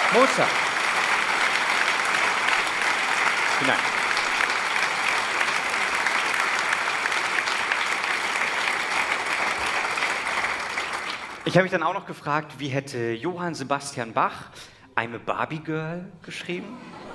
Mozart. Vielen Dank. Ich habe mich dann auch noch gefragt, wie hätte Johann Sebastian Bach I'm a Barbie Girl geschrieben?